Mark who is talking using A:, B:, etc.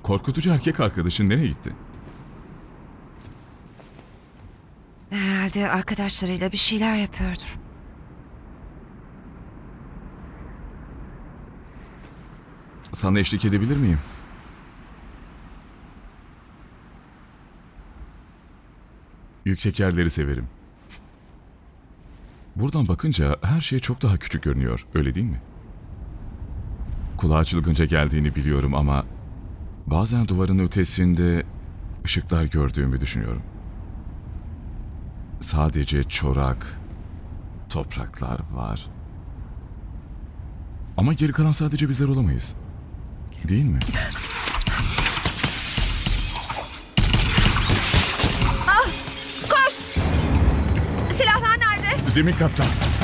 A: korkutucu erkek arkadaşın nereye gitti?
B: Herhalde arkadaşlarıyla bir şeyler yapıyordur.
A: Sana eşlik edebilir miyim? Yüksek yerleri severim. Buradan bakınca her şey çok daha küçük görünüyor, öyle değil mi? Kulağa çılgınca geldiğini biliyorum ama bazen duvarın ötesinde ışıklar gördüğümü düşünüyorum. Sadece çorak, topraklar var. Ama geri kalan sadece bizler olamayız. Değil mi?
B: Koş! Silahlar nerede?
A: Zemin katta.